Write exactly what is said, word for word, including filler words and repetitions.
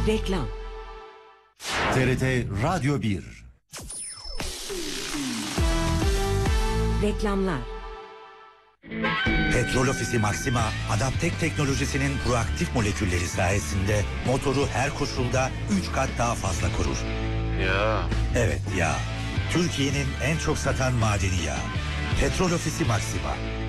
Reklam. T R T Radyo bir. Reklamlar. Petrol Ofisi Maxima, Adaptek teknolojisinin proaktif molekülleri sayesinde motoru her koşulda üç kat daha fazla korur. Ya. Evet ya. Türkiye'nin en çok satan madeni yağı. Petrol Ofisi Maxima.